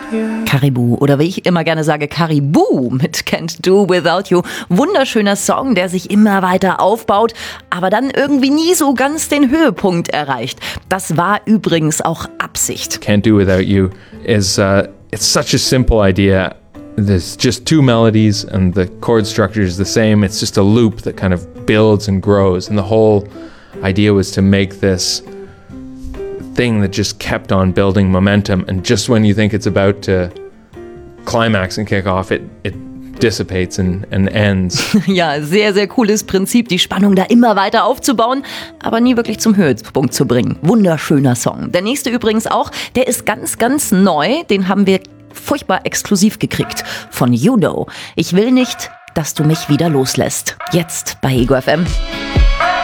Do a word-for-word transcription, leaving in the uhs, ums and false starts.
Caribou oder wie ich immer gerne sage, Caribou mit Can't Do Without You. Wunderschöner Song, der sich immer weiter aufbaut, aber dann irgendwie nie so ganz den Höhepunkt erreicht. Das war übrigens auch Absicht. Can't Do Without You is uh, it's such a simple idea. There's just two melodies and the chord structure is the same. It's just a loop that kind of builds and grows. And the whole idea was to make this thing that just kept on building momentum. And just when you think it's about to climax and kick off, it, it dissipates and, and ends. Ja, sehr, sehr cooles Prinzip, die Spannung da immer weiter aufzubauen, aber nie wirklich zum Höhepunkt zu bringen. Wunderschöner Song. Der nächste übrigens auch, der ist ganz, ganz neu. Den haben wir furchtbar exklusiv gekriegt von You Know. Ich will nicht, dass du mich wieder loslässt. Jetzt bei Ego F M.